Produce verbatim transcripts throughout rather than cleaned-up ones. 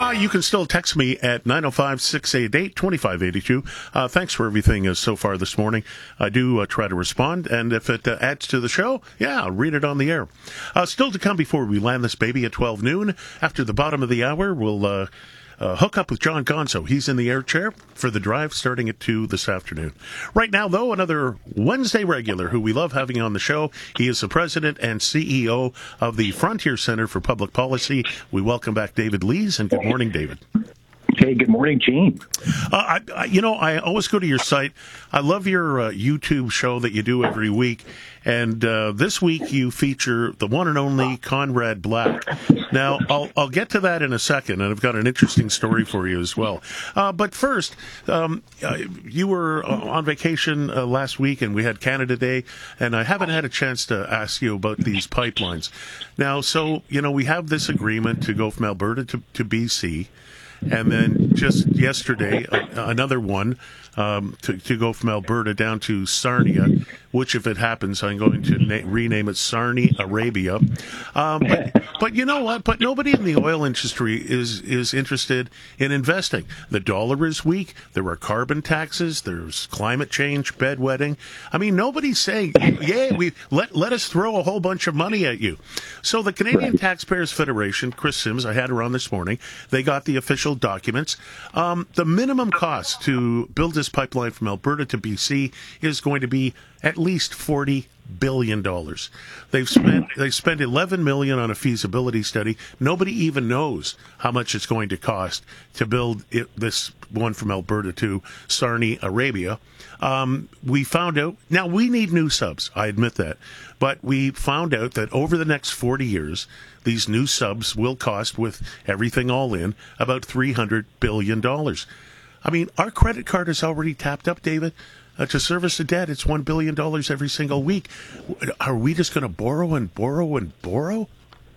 Uh, you can still text me at nine oh five, six eight eight, two five eight two. Uh, thanks for everything uh, so far this morning. I do uh, try to respond, and if it uh, adds to the show, yeah, I'll read it on the air. Uh, still to come before we land this baby at twelve noon. After the bottom of the hour, we'll uh, uh, hook up with John Gonzo. He's in the air chair for the drive starting at two this afternoon. Right now, though, another Wednesday regular who we love having on the show. He is the president and C E O of the Frontier Center for Public Policy. We welcome back David Lees, and good morning, David. Hey, good morning, Gene. Uh, I, I, you know, I always go to your site. I love your uh, YouTube show that you do every week. And uh, this week you feature the one and only Conrad Black. Now, I'll, I'll get to that in a second, and I've got an interesting story for you as well. Uh, but first, um, uh, you were on vacation uh, last week, and we had Canada Day, and I haven't had a chance to ask you about these pipelines. Now, so, you know, we have this agreement to go from Alberta to, to B C, and then just yesterday, uh, another one um, to, to go from Alberta down to Sarnia, which, if it happens, I'm going to na- rename it Sarnia Arabia. Um, but, but you know what? But nobody in the oil industry is is interested in investing. The dollar is weak. There are carbon taxes. There's climate change, bedwetting. I mean, nobody's saying, yeah, we let let us throw a whole bunch of money at you. So the Canadian right. Taxpayers Federation, Chris Sims, I had her on this morning. They got the official documents. Um, the minimum cost to build this pipeline from Alberta to B C is going to be at least forty billion dollars. They've spent they spent eleven million dollars on a feasibility study. Nobody even knows how much it's going to cost to build it, this one from Alberta to Sarnia Arabia. Um, we found out, now we need new subs, I admit that, but we found out that over the next forty years, these new subs will cost, with everything all in, about three hundred billion dollars. I mean, our credit card is already tapped up, David. Uh, to service the debt, it's one billion dollars every single week. Are we just going to borrow and borrow and borrow?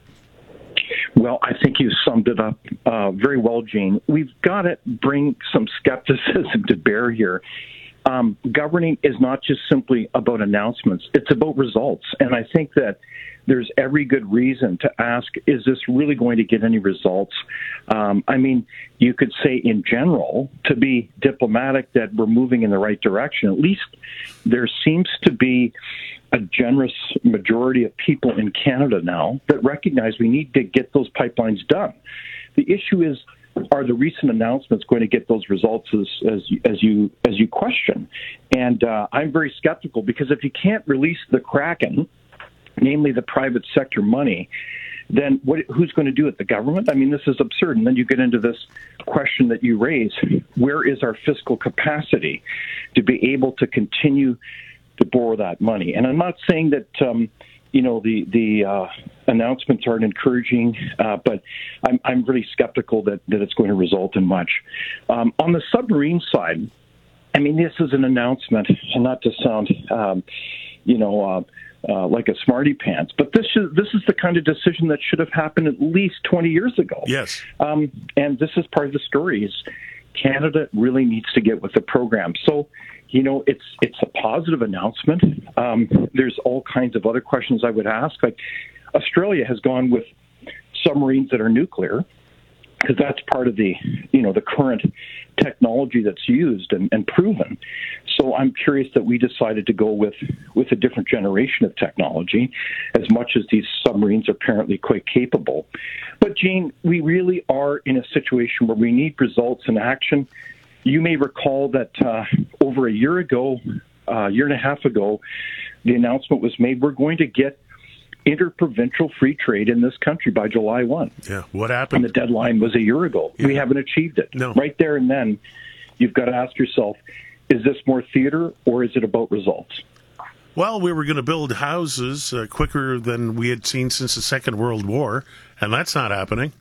Well, I think you summed it up uh, very well, Gene. We've got to bring some skepticism to bear here. Um, governing is not just simply about announcements. It's about results. And I think that there's every good reason to ask, is this really going to get any results? Um, I mean, you could say in general, to be diplomatic, that we're moving in the right direction. At least there seems to be a generous majority of people in Canada now that recognize we need to get those pipelines done. The issue is, are the recent announcements going to get those results as as, as you as you question? And uh, I'm very skeptical, because if you can't release the Kraken, namely the private sector money, then what, who's going to do it? The government? I mean, this is absurd. And then you get into this question that you raise: where is our fiscal capacity to be able to continue to borrow that money? And I'm not saying that um, you know the the uh, announcements aren't encouraging, uh, but I'm I'm really skeptical that that it's going to result in much. Um, on the submarine side, I mean, this is an announcement, and not to sound um, you know. Uh, Uh, like a smarty pants, but this is this is the kind of decision that should have happened at least twenty years ago. Yes, um, and this is part of the story: is Canada really needs to get with the program. So, you know, it's it's a positive announcement. Um, there's all kinds of other questions I would ask. Like, Australia has gone with submarines that are nuclear, because that's part of the, you know, the current technology that's used and, and proven. So I'm curious that we decided to go with, with a different generation of technology, as much as these submarines are apparently quite capable. But, Gene, we really are in a situation where we need results and action. You may recall that uh, over a year ago, a uh, year and a half ago, the announcement was made, we're going to get interprovincial free trade in this country by July first. Yeah, what happened? And the deadline was a year ago. Yeah. We haven't achieved it. No. Right there and then, you've got to ask yourself, is this more theater or is it about results? Well, we were going to build houses uh, quicker than we had seen since the Second World War, and that's not happening.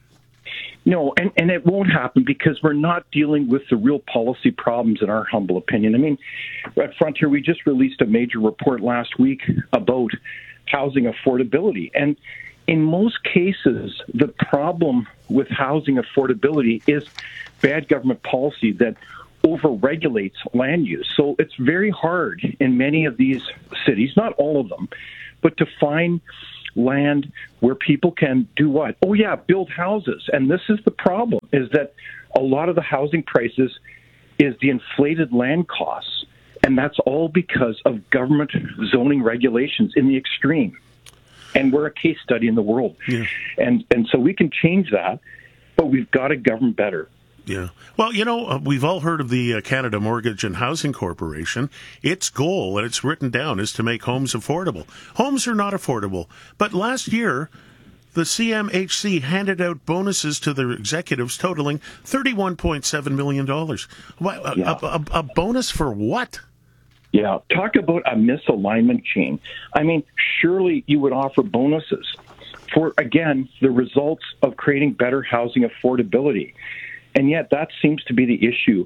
No, and, and it won't happen because we're not dealing with the real policy problems, in our humble opinion. I mean, at Frontier, we just released a major report last week about housing affordability. And in most cases, the problem with housing affordability is bad government policy that overregulates land use. So it's very hard in many of these cities, not all of them, but to find land where people can do what? Oh, yeah, build houses. And this is the problem, is that a lot of the housing prices is the inflated land costs. And that's all because of government zoning regulations in the extreme. And we're a case study in the world. Yeah. And and so we can change that, but we've got to govern better. Yeah. Well, you know, uh, we've all heard of the uh, Canada Mortgage and Housing Corporation. Its goal, and it's written down, is to make homes affordable. Homes are not affordable. But last year, the C M H C handed out bonuses to their executives totaling thirty-one point seven million dollars. A, yeah. a, a, a bonus for what? Yeah, talk about a misalignment chain. I mean, surely you would offer bonuses for, again, the results of creating better housing affordability. And yet that seems to be the issue,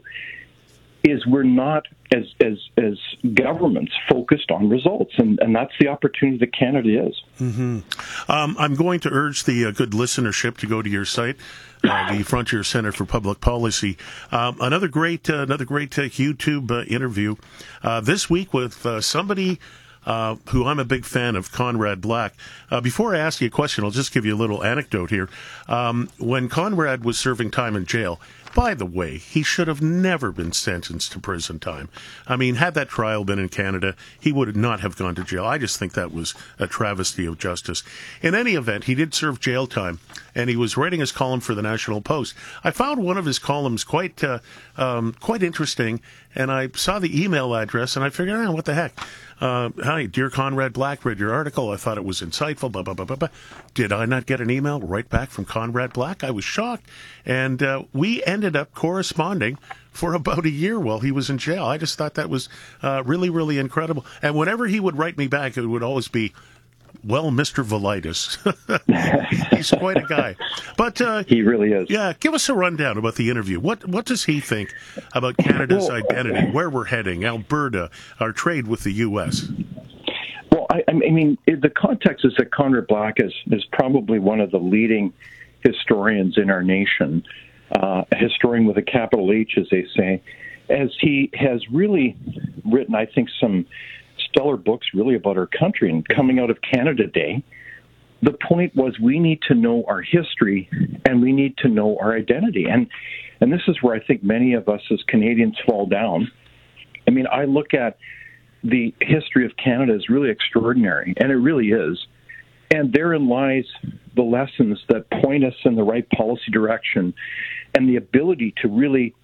is we're not, as as as governments, focused on results. And, and that's the opportunity that Canada is. Mm-hmm. Um, I'm going to urge the uh, good listenership to go to your site, uh, the Frontier Center for Public Policy. Um, another great, uh, another great uh, YouTube uh, interview uh, this week with uh, somebody uh, who I'm a big fan of, Conrad Black. Uh, before I ask you a question, I'll just give you a little anecdote here. Um, when Conrad was serving time in jail, by the way, he should have never been sentenced to prison time. I mean, had that trial been in Canada, he would not have gone to jail. I just think that was a travesty of justice. In any event, he did serve jail time, and he was writing his column for the National Post. I found one of his columns quite uh, um, quite interesting, and I saw the email address, and I figured, oh, what the heck? Uh, hi, dear Conrad Black, read your article. I thought it was insightful, blah, blah, blah, blah, blah. Did I not get an email right back from Conrad Black? I was shocked. And uh, we ended up corresponding for about a year while he was in jail. I just thought that was uh, really, really incredible. And whenever he would write me back, it would always be, well, Mister Velitis. He's quite a guy. But uh, he really is. Yeah, give us a rundown about the interview. What what does he think about Canada's well, identity, where we're heading, Alberta, our trade with the U S? Well, I, I mean, the context is that Conrad Black is, is probably one of the leading historians in our nation, uh, a historian with a capital H, as they say, as he has really written, I think, some stellar books really about our country. And coming out of Canada Day, the point was we need to know our history and we need to know our identity. And and this is where I think many of us as Canadians fall down. I mean, I look at the history of Canada as really extraordinary, and it really is. And therein lies the lessons that point us in the right policy direction and the ability to really,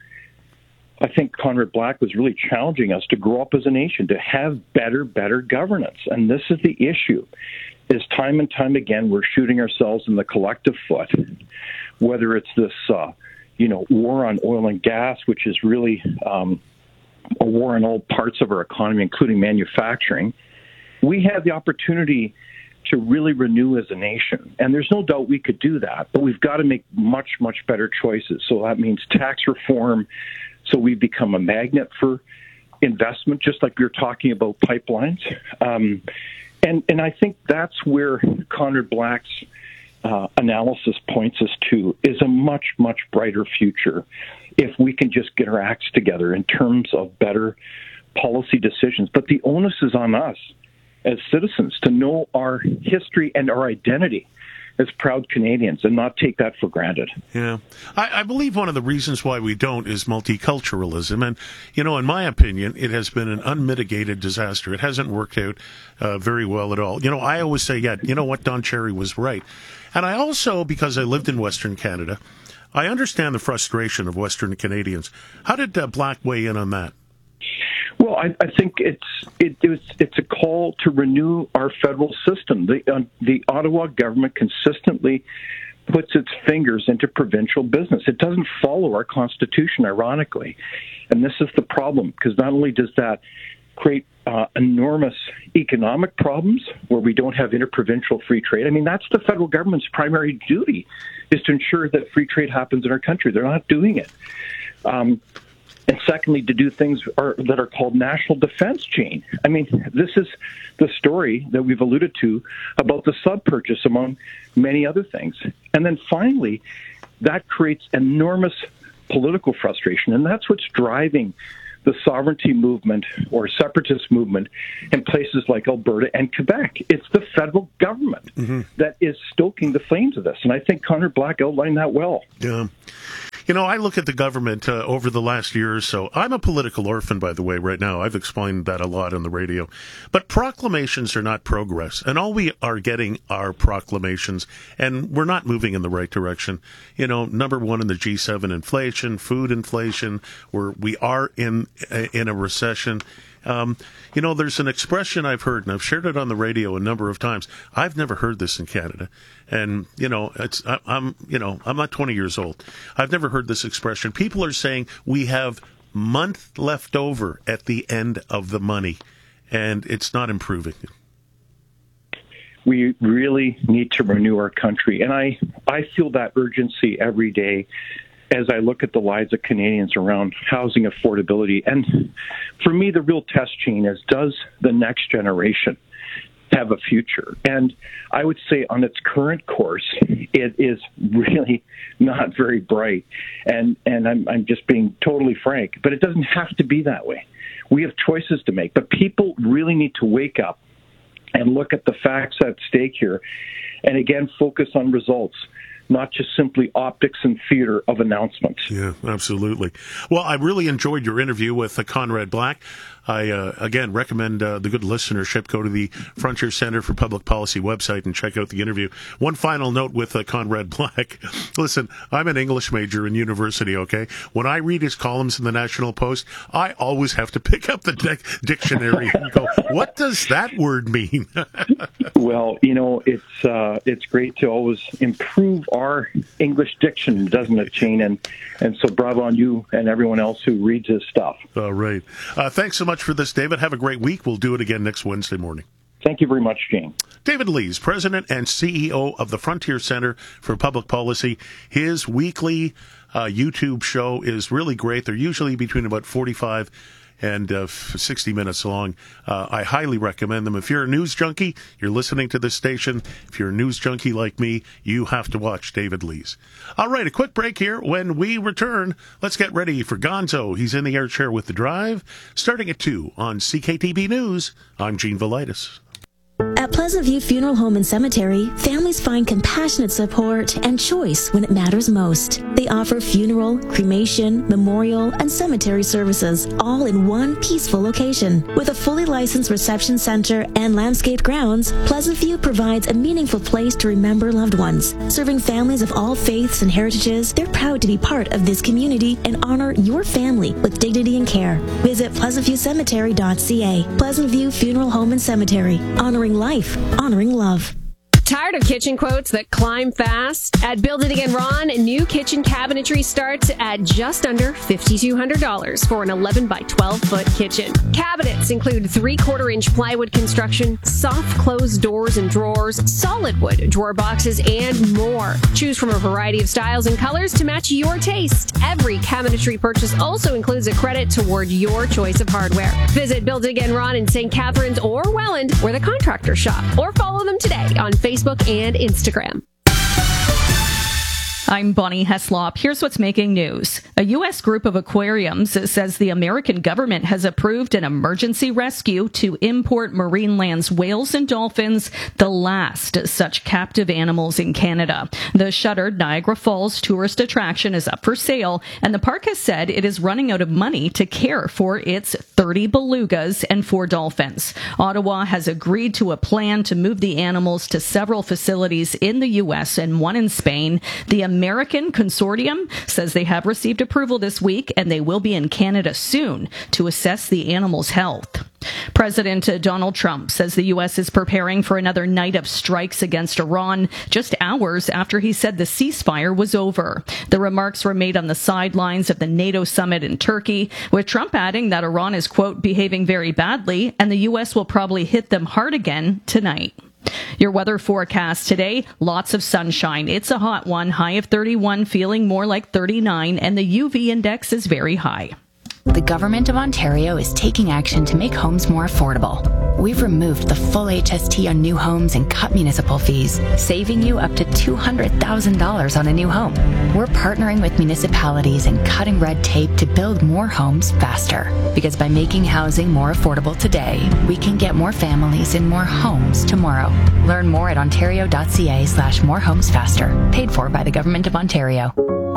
I think Conrad Black was really challenging us to grow up as a nation, to have better, better governance. And this is the issue, is time and time again, we're shooting ourselves in the collective foot, whether it's this, uh, you know, war on oil and gas, which is really um, a war on all parts of our economy, including manufacturing. We have the opportunity to really renew as a nation. And there's no doubt we could do that, but we've got to make much, much better choices. So that means tax reform, so we become a magnet for investment, just like we were talking about pipelines. Um, and, and I think that's where Conrad Black's uh, analysis points us to, is a much, much brighter future if we can just get our acts together in terms of better policy decisions. But the onus is on us as citizens to know our history and our identity as proud Canadians and not take that for granted. Yeah. I, I believe one of the reasons why we don't is multiculturalism. And, you know, in my opinion, it has been an unmitigated disaster. It hasn't worked out uh, very well at all. You know, I always say, yeah, you know what, Don Cherry was right. And I also, because I lived in Western Canada, I understand the frustration of Western Canadians. How did uh, Black weigh in on that? Well, I, I think it's it, it's it's a call to renew our federal system. The uh, the Ottawa government consistently puts its fingers into provincial business. It doesn't follow our constitution, ironically, and this is the problem, because not only does that create uh, enormous economic problems where we don't have interprovincial free trade. I mean, that's the federal government's primary duty, is to ensure that free trade happens in our country. They're not doing it. Um, And secondly, to do things are, that are called national defense chain. I mean, this is the story that we've alluded to about the sub-purchase, among many other things. And then finally, that creates enormous political frustration, and that's what's driving the sovereignty movement or separatist movement in places like Alberta and Quebec. It's the federal government mm-hmm. that is stoking the flames of this. And I think Conrad Black outlined that well. Yeah. You know, I look at the government uh, over the last year or so. I'm a political orphan, by the way, right now. I've explained that a lot on the radio. But proclamations are not progress. And all we are getting are proclamations. And we're not moving in the right direction. You know, number one in the G seven, inflation, food inflation. We're, we are in, in a recession. Um, you know, there's an expression I've heard, and I've shared it on the radio a number of times. I've never heard this in Canada. And, you know, it's, I, I'm, you know, I'm not twenty years old. I've never heard this expression. People are saying we have month left over at the end of the money, and it's not improving. We really need to renew our country. And I, I feel that urgency every day as I look at the lives of Canadians around housing affordability. And for me, the real test, Gene, is does the next generation have a future? And I would say on its current course, it is really not very bright. And and I'm, I'm just being totally frank, but it doesn't have to be that way. We have choices to make, but people really need to wake up and look at the facts at stake here and, again, focus on results, not just simply optics and theater of announcements. Yeah, absolutely. Well, I really enjoyed your interview with uh, Conrad Black. I, uh, again, recommend uh, the good listenership go to the Frontier Center for Public Policy website and check out the interview. One final note with uh, Conrad Black. Listen, I'm an English major in university, okay? When I read his columns in the National Post, I always have to pick up the de- dictionary and go, what does that word mean? Well, you know, it's uh, it's great to always improve our English diction, doesn't it, Shane? And, and so bravo on you and everyone else who reads his stuff. All right. Uh, thanks so much for this, David. Have a great week. We'll do it again next Wednesday morning. Thank you very much, Gene. David Lees, President and C E O of the Frontier Center for Public Policy. His weekly uh, YouTube show is really great. They're usually between about forty-five and uh, sixty minutes long. Uh, I highly recommend them. If you're a news junkie, you're listening to this station. If you're a news junkie like me, you have to watch David Lees. All right, a quick break here. When we return, let's get ready for Gonzo. He's in the air chair with The Drive, starting at two on C K T B News. I'm Gene Velitis. At Pleasant View Funeral Home and Cemetery, families find compassionate support and choice when it matters most. They offer funeral, cremation, memorial, and cemetery services, all in one peaceful location. With a fully licensed reception center and landscaped grounds, Pleasant View provides a meaningful place to remember loved ones. Serving families of all faiths and heritages, they're proud to be part of this community and honor your family with dignity and care. Visit pleasant view cemetery dot c a. Pleasant View Funeral Home and Cemetery, honoring life, honoring love. Tired of kitchen quotes that climb fast? At Build It Again Ron, new kitchen cabinetry starts at just under five thousand two hundred dollars for an eleven by twelve foot kitchen. Cabinets include three-quarter inch plywood construction, soft closed doors and drawers, solid wood drawer boxes, and more. Choose from a variety of styles and colors to match your taste. Every cabinetry purchase also includes a credit toward your choice of hardware. Visit Build It Again Ron in Saint Catharines or Welland, where the contractors shop, or follow them today on Facebook and Instagram. I'm Bonnie Heslop. Here's what's making news. A U S group of aquariums says the American government has approved an emergency rescue to import Marineland's whales and dolphins, the last such captive animals in Canada. The shuttered Niagara Falls tourist attraction is up for sale, and the park has said it is running out of money to care for its thirty belugas and four dolphins. Ottawa has agreed to a plan to move the animals to several facilities in the U S and one in Spain. The American Consortium says they have received approval this week and they will be in Canada soon to assess the animals' health. President Donald Trump says the U S is preparing for another night of strikes against Iran just hours after he said the ceasefire was over. The remarks were made on the sidelines of the NATO summit in Turkey, with Trump adding that Iran is, quote, behaving very badly and the U S will probably hit them hard again tonight. Your weather forecast today, lots of sunshine. It's a hot one, high of thirty-one, feeling more like thirty-nine, and the U V index is very high. The Government of Ontario is taking action to make homes more affordable. We've removed the full H S T on new homes and cut municipal fees, saving you up to two hundred thousand dollars on a new home. We're partnering with municipalities and cutting red tape to build more homes faster. Because by making housing more affordable today, we can get more families in more homes tomorrow. Learn more at ontario.ca slash more homes faster. Paid for by the Government of Ontario.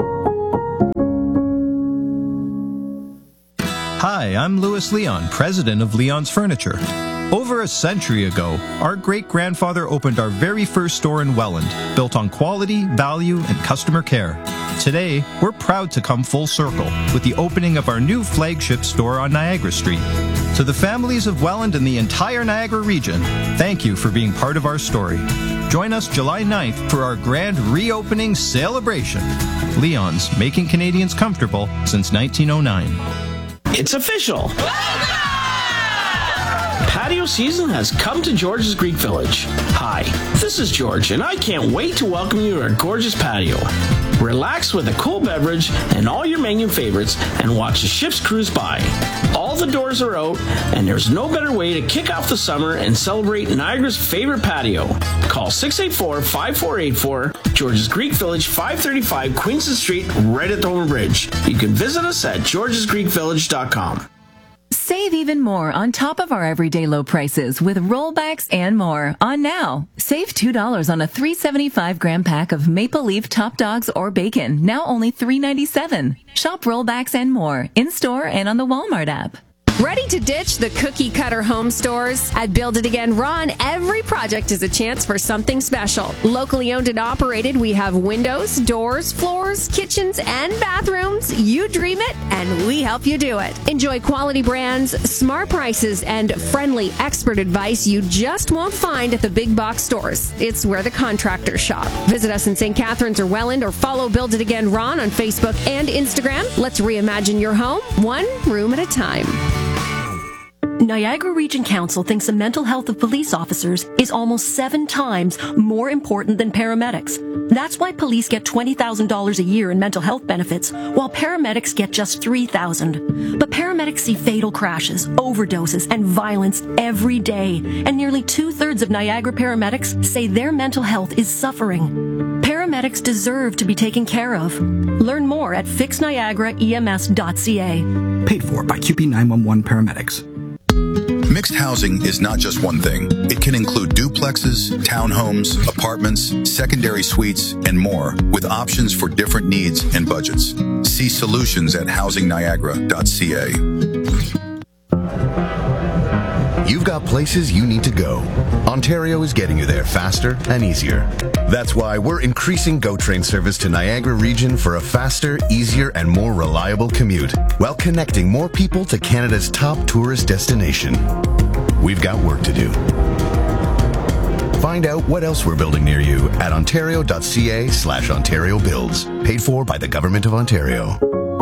Hi, I'm Louis Leon, president of Leon's Furniture. Over a century ago, our great-grandfather opened our very first store in Welland, built on quality, value, and customer care. Today, we're proud to come full circle with the opening of our new flagship store on Niagara Street. To the families of Welland and the entire Niagara region, thank you for being part of our story. Join us July ninth for our grand reopening celebration. Leon's, making Canadians comfortable since nineteen oh nine. It's official! Patio season has come to George's Greek Village. Hi, this is George, and I can't wait to welcome you to our gorgeous patio. Relax with a cool beverage and all your menu favorites and watch the ships cruise by. All the doors are out, and there's no better way to kick off the summer and celebrate Niagara's favorite patio. Call six eight four, five four eight four, George's Greek Village, five thirty-five Queenston Street, right at the Homer Bridge. You can visit us at georges greek village dot com. Save even more on top of our everyday low prices with rollbacks and more on now. Save two dollars on a three seventy-five gram pack of Maple Leaf Top Dogs or bacon, now only three ninety-seven. Shop rollbacks and more in-store and on the Walmart app. Ready to ditch the cookie-cutter home stores? At Build It Again Ron, every project is a chance for something special. Locally owned and operated, we have windows, doors, floors, kitchens, and bathrooms. You dream it, and we help you do it. Enjoy quality brands, smart prices, and friendly expert advice you just won't find at the big box stores. It's where the contractors shop. Visit us in Saint Catharines or Welland, or follow Build It Again Ron on Facebook and Instagram. Let's reimagine your home, one room at a time. Niagara Region Council thinks the mental health of police officers is almost seven times more important than paramedics. That's why police get twenty thousand dollars a year in mental health benefits, while paramedics get just three thousand dollars. But paramedics see fatal crashes, overdoses, and violence every day, and nearly two-thirds of Niagara paramedics say their mental health is suffering. Paramedics deserve to be taken care of. Learn more at fix niagara e m s dot c a. Paid for by Q P nine one one Paramedics. Mixed housing is not just one thing. It can include duplexes, townhomes, apartments, secondary suites, and more, with options for different needs and budgets. See solutions at housing niagara dot c a. You've got places you need to go. Ontario is getting you there faster and easier. That's why we're increasing GO Train service to Niagara Region for a faster, easier, and more reliable commute, while connecting more people to Canada's top tourist destination. We've got work to do. Find out what else we're building near you at ontario dot c a slash Ontario Builds. Paid for by the Government of Ontario.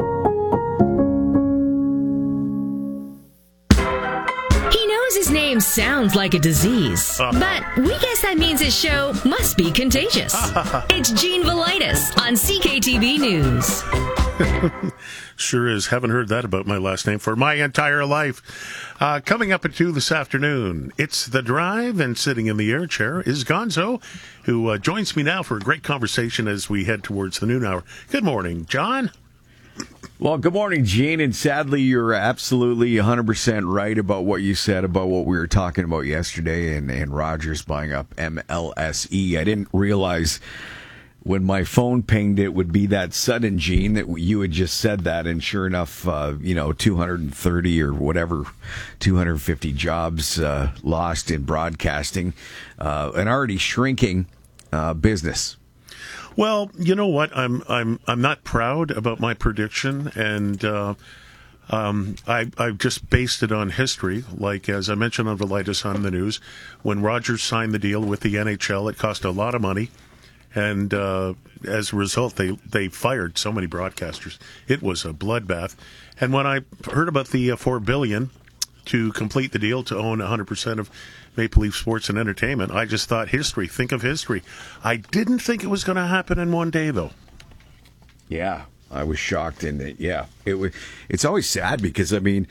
His name sounds like a disease, but we guess that means his show must be contagious. It's Gene Velitis on C K T V News. Sure is. Haven't heard that about my last name for my entire life. Uh, coming up at two this afternoon, it's The Drive, and sitting in the air chair is Gonzo, who uh, joins me now for a great conversation as we head towards the noon hour. Good morning, John. Well, good morning, Gene, and sadly, you're absolutely one hundred percent right about what you said about what we were talking about yesterday and, and Rogers buying up M L S E. I didn't realize when my phone pinged it would be that sudden, Gene, that you had just said that, and sure enough, uh, you know, two hundred thirty or whatever, two hundred fifty jobs uh, lost in broadcasting, uh, an already shrinking uh, business. Well, you know what? I'm I'm I'm not proud about my prediction, and uh, um, I I've just based it on history. Like as I mentioned on Velitis on the news, when Rogers signed the deal with the N H L, it cost a lot of money, and uh, as a result, they they fired so many broadcasters. It was a bloodbath. And when I heard about the uh, four billion dollars to complete the deal to own one hundred percent of Maple Leaf Sports and Entertainment, I just thought history. Think of history. I didn't think it was going to happen in one day, though. Yeah. I was shocked, and it, yeah, it was. It's always sad because I mean,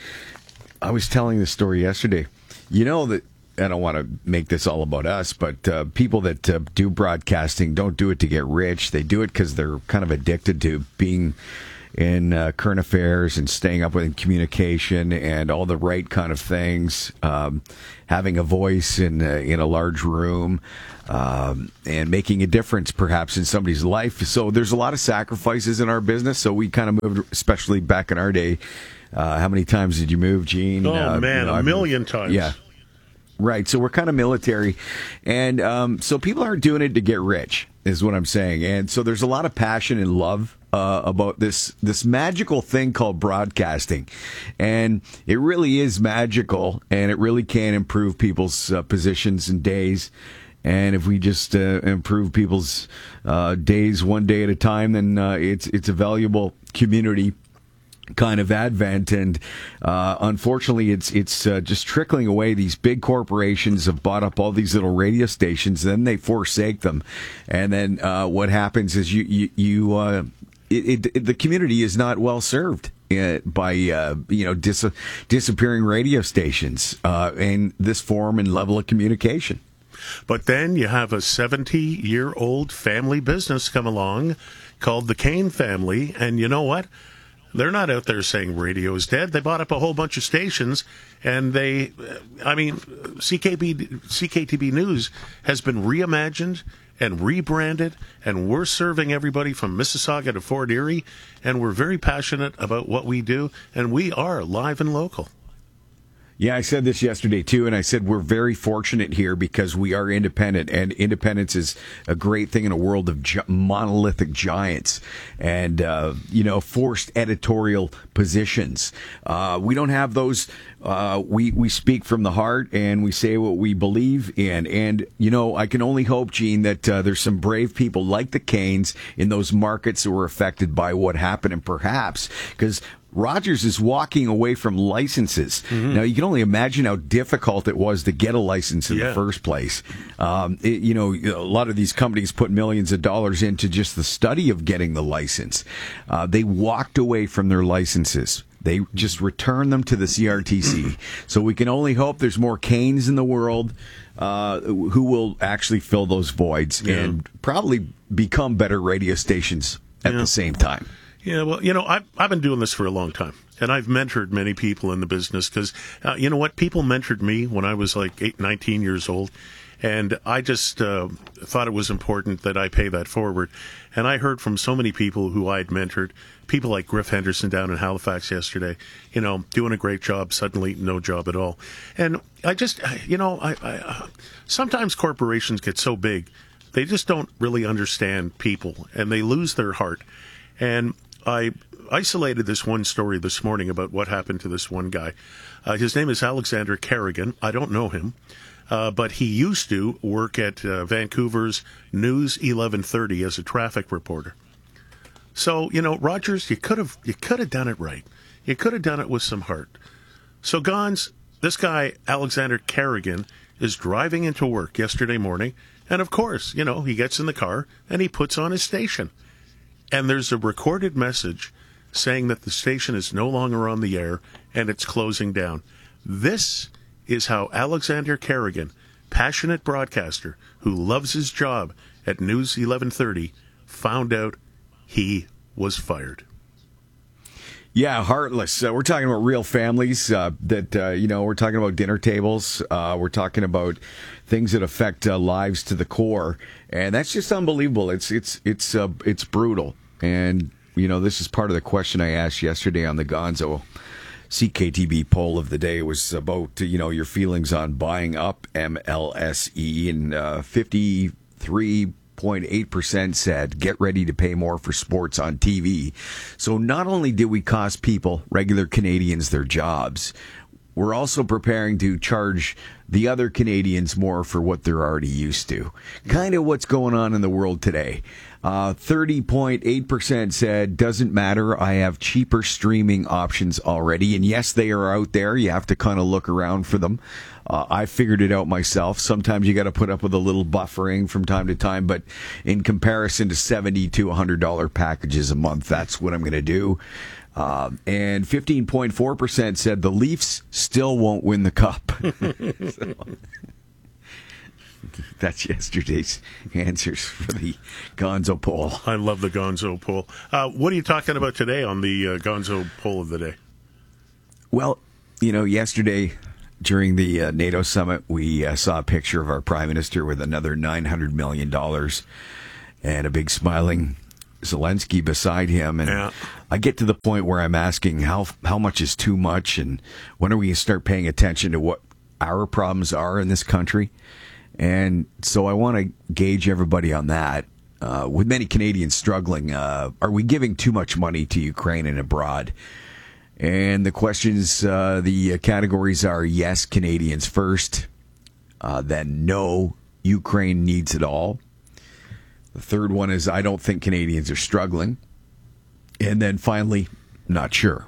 I was telling this story yesterday. You know that I don't want to make this all about us, but uh, people that uh, do broadcasting don't do it to get rich. They do it because they're kind of addicted to being in uh, current affairs and staying up with communication and all the right kind of things, um, having a voice in uh, in a large room, um, and making a difference perhaps in somebody's life. So there's a lot of sacrifices in our business. So we kind of moved, especially back in our day. Uh, how many times did you move, Gene? Oh, uh, man, you know, a I've million moved, times. Yeah. Right. So we're kind of military. And um, so people aren't doing it to get rich, is what I'm saying. And so there's a lot of passion and love uh, about this this magical thing called broadcasting. And it really is magical, and it really can improve people's uh, positions and days. And if we just uh, improve people's uh, days one day at a time, then uh, it's it's a valuable community kind of advent. And uh, unfortunately, it's it's uh, just trickling away. These big corporations have bought up all these little radio stations, then they forsake them, and then uh, what happens is you you, you uh, it, it, the community is not well served uh, by uh, you know dis- disappearing radio stations uh, in this form and level of communication. But then you have a seventy-year-old family business come along called the Kane family, and you know what? They're not out there saying radio is dead. They bought up a whole bunch of stations, and they, I mean, C K B, C K T B News has been reimagined and rebranded, and we're serving everybody from Mississauga to Fort Erie, and we're very passionate about what we do, and we are live and local. Yeah, I said this yesterday, too, and I said we're very fortunate here because we are independent, and independence is a great thing in a world of gi- monolithic giants and, uh, you know, forced editorial positions. Uh, we don't have those. Uh, we, we speak from the heart, and we say what we believe in. And, you know, I can only hope, Gene, that uh, there's some brave people like the Canes in those markets that were affected by what happened, and perhaps, because Rogers is walking away from licenses. Mm-hmm. Now, you can only imagine how difficult it was to get a license in yeah. the first place. Um, it, you know, a lot of these companies put millions of dollars into just the study of getting the license. Uh, they walked away from their licenses. They just returned them to the C R T C. So we can only hope there's more Canes in the world uh, who will actually fill those voids yeah. and probably become better radio stations at yeah. the same time. Yeah, well, you know, I've, I've been doing this for a long time, and I've mentored many people in the business because, uh, you know what, people mentored me when I was like eight, nineteen years old, and I just uh, thought it was important that I pay that forward. And I heard from so many people who I'd mentored, people like Griff Henderson down in Halifax yesterday, you know, doing a great job, suddenly no job at all. And I just, you know, I, I uh, sometimes corporations get so big, they just don't really understand people, and they lose their heart. And I isolated this one story this morning about what happened to this one guy. Uh, his name is Alexander Kerrigan. I don't know him, uh, but he used to work at uh, Vancouver's News eleven thirty as a traffic reporter. So, you know, Rogers, you could have you could have done it right. You could have done it with some heart. So, Gons, this guy, Alexander Kerrigan, is driving into work yesterday morning, and of course, you know, he gets in the car and he puts on his station. And there's a recorded message saying that the station is no longer on the air and it's closing down. This is how Alexander Kerrigan, passionate broadcaster who loves his job at News eleven thirty, found out he was fired. Yeah, heartless. Uh, we're talking about real families uh, that, uh, you know, we're talking about dinner tables. Uh, we're talking about things that affect uh, lives to the core. And that's just unbelievable. It's it's it's uh, it's brutal. And, you know, this is part of the question I asked yesterday on the Gonzo C K T B poll of the day. It was about, you know, your feelings on buying up M L S E. And uh, fifty-three point point eight percent said, get ready to pay more for sports on T V. So not only did we cost people, regular Canadians, their jobs, we're also preparing to charge the other Canadians more for what they're already used to. Kind of what's going on in the world today. Uh, thirty point eight percent said, doesn't matter, I have cheaper streaming options already. And yes, they are out there. You have to kind of look around for them. Uh, I figured it out myself. Sometimes you got to put up with a little buffering from time to time, but in comparison to seventy to one hundred dollars packages a month, that's what I'm going to do. Uh, and fifteen point four percent said the Leafs still won't win the cup. So, that's yesterday's answers for the Gonzo poll. I love the Gonzo poll. Uh, what are you talking about today on the uh, Gonzo poll of the day? Well, you know, yesterday during the uh, NATO summit, we uh, saw a picture of our prime minister with another nine hundred million dollars and a big smiling Zelensky beside him. And yeah. I get to the point where I'm asking how how much is too much, and when are we going to start paying attention to what our problems are in this country? And so I want to gauge everybody on that. Uh, with many Canadians struggling, uh, are we giving too much money to Ukraine and abroad? And the questions, uh, the categories are yes, Canadians first, uh, then no, Ukraine needs it all. The third one is I don't think Canadians are struggling. And then finally, not sure.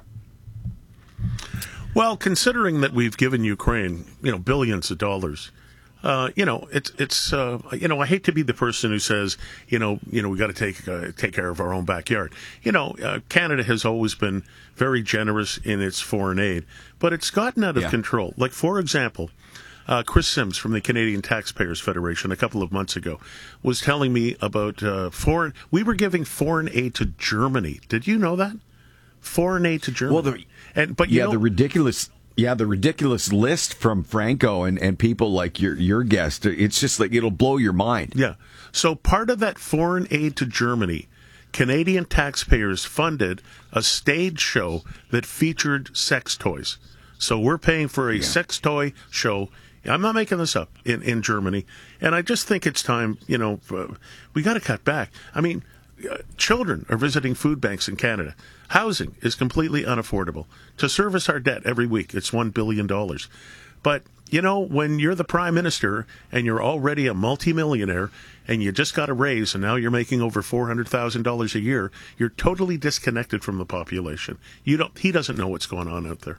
Well, considering that we've given Ukraine, you know, billions of dollars, Uh, you know, it's it's uh, you know, I hate to be the person who says, you know, you know, we got to take uh, take care of our own backyard. You know, uh, Canada has always been very generous in its foreign aid, but it's gotten out of yeah. control. Like, for example, uh, Chris Sims from the Canadian Taxpayers Federation a couple of months ago was telling me about uh, foreign. We were giving foreign aid to Germany. Did you know that? Foreign aid to Germany. Well, the, and but you yeah, know, the ridiculous. Yeah, the ridiculous list from Franco and, and people like your your guest, it's just like it'll blow your mind. Yeah. So part of that foreign aid to Germany, Canadian taxpayers funded a stage show that featured sex toys. So we're paying for a yeah. sex toy show. I'm not making this up, in, in Germany. And I just think it's time, you know, uh, we got to cut back. I mean, uh, children are visiting food banks in Canada. Housing is completely unaffordable. To service our debt every week, it's one billion dollars. But, you know, when you're the prime minister and you're already a multimillionaire and you just got a raise and now you're making over four hundred thousand dollars a year, you're totally disconnected from the population. You don't. He doesn't know what's going on out there.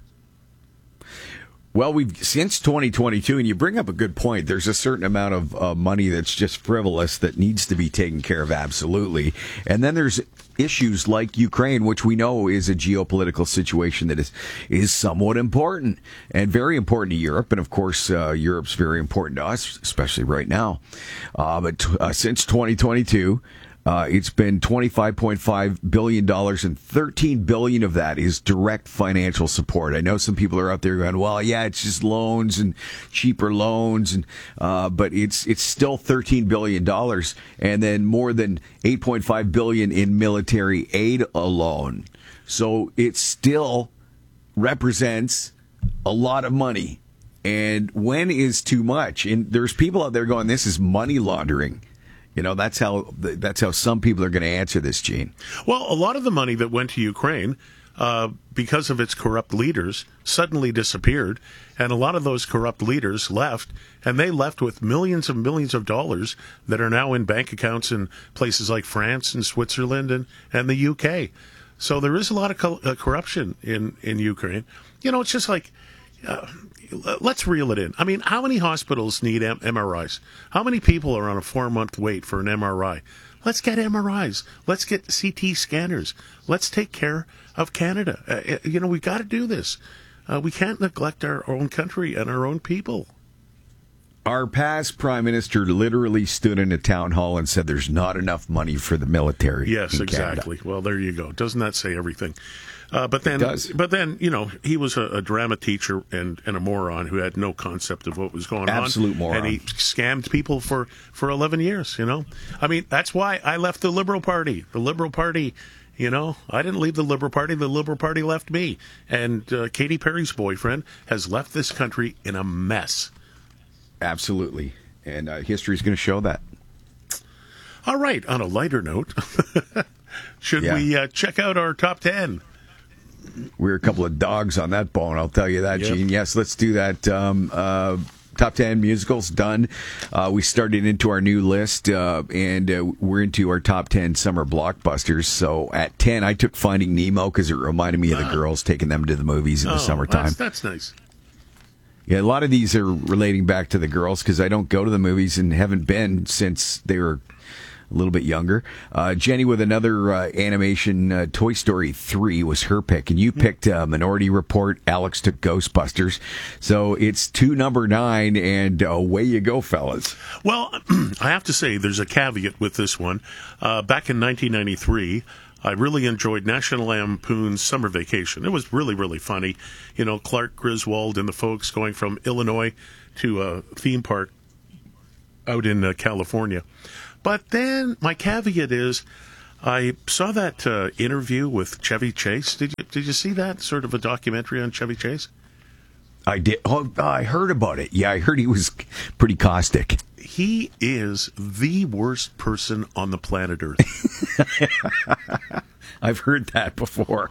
Well, we've since twenty twenty-two, and you bring up a good point. There's a certain amount of uh, money that's just frivolous that needs to be taken care of, absolutely. And then there's issues like Ukraine, which we know is a geopolitical situation that is is somewhat important and very important to Europe. And of course, uh, Europe's very important to us, especially right now. Uh, but uh, since twenty twenty-two. Uh, it's been twenty-five point five billion dollars, and thirteen billion dollars of that is direct financial support. I know some people are out there going, well, yeah, it's just loans and cheaper loans, and uh, but it's it's still thirteen billion dollars, and then more than eight point five billion dollars in military aid alone. So it still represents a lot of money. And when is too much? And there's people out there going, this is money laundering. You know, that's how that's how some people are going to answer this, Gene. Well, a lot of the money that went to Ukraine, uh, because of its corrupt leaders, suddenly disappeared. And a lot of those corrupt leaders left, and they left with millions and millions of dollars that are now in bank accounts in places like France and Switzerland and, and the U K. So there is a lot of co- uh, corruption in, in Ukraine. You know, it's just like... Uh, let's reel it in. I mean, how many hospitals need M- MRIs? How many people are on a four-month wait for an M R I? Let's get M R Is. Let's get C T scanners. Let's take care of Canada. Uh, you know, we've got to do this. Uh, we can't neglect our own country and our own people. Our past prime minister literally stood in a town hall and said there's not enough money for the military. Yes, in exactly. Canada. Well, there you go. Doesn't that say everything? Uh, but then, but then, you know, he was a, a drama teacher and, and a moron who had no concept of what was going on. Absolute moron. And he scammed people for, for eleven years, you know. I mean, that's why I left the Liberal Party. The Liberal Party, you know, I didn't leave the Liberal Party. The Liberal Party left me. And uh, Katy Perry's boyfriend has left this country in a mess. Absolutely. And uh, history's going to show that. All right. On a lighter note, should yeah. we uh, check out our top ten? We're a couple of dogs on that bone, I'll tell you that, yep. Gene. Yes, let's do that. Um, uh, Top ten musicals done. Uh, we started into our new list, uh, and uh, we're into our top ten summer blockbusters. So at ten, I took Finding Nemo because it reminded me of the uh, girls taking them to the movies in oh, the summertime. That's, that's nice. Yeah, a lot of these are relating back to the girls because I don't go to the movies and haven't been since they were a little bit younger. Uh, Jenny with another uh, animation, uh, Toy Story three was her pick, and you picked uh, Minority Report. Alex took Ghostbusters. So it's two number nine, and away you go, fellas. Well, I have to say there's a caveat with this one. Uh, back in nineteen ninety-three, I really enjoyed National Lampoon's Summer Vacation. It was really, really funny. You know, Clark Griswold and the folks going from Illinois to a theme park out in uh, California. But then my caveat is, I saw that uh, interview with Chevy Chase. Did you did you see that sort of a documentary on Chevy Chase? I did. Oh, I heard about it. Yeah, I heard he was pretty caustic. He is the worst person on the planet Earth. I've heard that before.